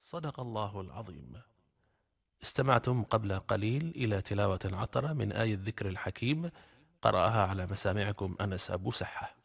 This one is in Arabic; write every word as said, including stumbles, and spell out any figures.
صدق الله العظيم. استمعتم قبل قليل إلى تلاوة عطرة من آية الذكر الحكيم، قرأها على مسامعكم أنس أبو سحة.